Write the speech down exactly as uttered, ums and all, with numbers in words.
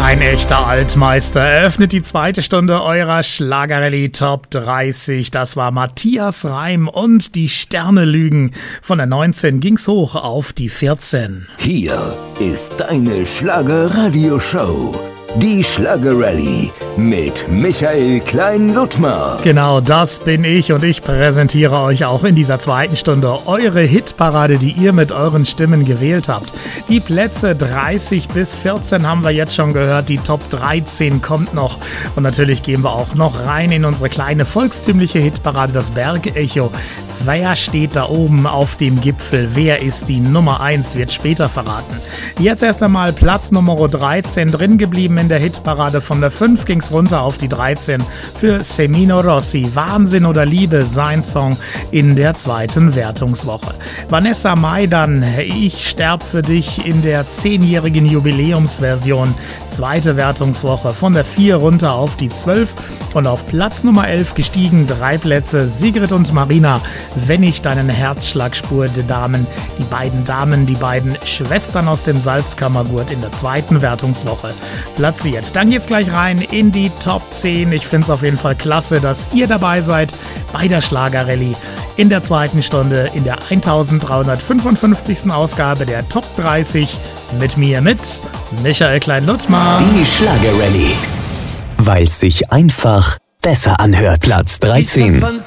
Ein echter Altmeister eröffnet die zweite Stunde eurer Schlagerrallye Top dreißig. Das war Matthias Reim und die Sterne lügen. Von der neunzehn ging's hoch auf die vierzehn. Hier ist deine Schlagerradio-Show. Die Schlagerrallye mit Michael Klein-Ludtmer. Genau, das bin ich und ich präsentiere euch auch in dieser zweiten Stunde eure Hitparade, die ihr mit euren Stimmen gewählt habt. Die Plätze dreißig bis vierzehn haben wir jetzt schon gehört, die Top dreizehn kommt noch und natürlich gehen wir auch noch rein in unsere kleine volkstümliche Hitparade, das Bergecho. Wer steht da oben auf dem Gipfel? Wer ist die Nummer eins? Wird später verraten. Jetzt erst einmal Platz Nummer dreizehn drin geblieben in der Hitparade. Von der fünf ging's runter auf die dreizehn für Semino Rossi. Wahnsinn oder Liebe, sein Song in der zweiten Wertungswoche. Vanessa Maidan, Ich sterb für dich in der zehnjährigen Jubiläumsversion. Zweite Wertungswoche von der vier runter auf die zwölf und auf Platz Nummer elf gestiegen. Drei Plätze Sigrid und Marina. Wenn ich deinen Herzschlag spüre, die Damen, die beiden Damen, die beiden Schwestern aus dem Salzkammergurt in der zweiten Wertungswoche platziert. Dann geht's gleich rein in die Top zehn. Ich find's auf jeden Fall klasse, dass ihr dabei seid bei der Schlagerrallye in der zweiten Stunde, in der eintausenddreihundertfünfundfünfzigsten Ausgabe der Top dreißig mit mir, mit Michael Klein-Ludtmer. Die Schlagerrallye, weil es sich einfach besser anhört. Platz dreizehn.